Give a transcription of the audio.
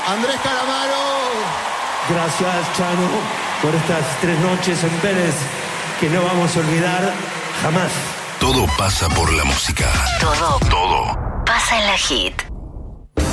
Andrés Calamaro. Gracias, Chano, por estas 3 noches en Vélez que no vamos a olvidar jamás. Todo pasa por la música. Todo pasa en la hit.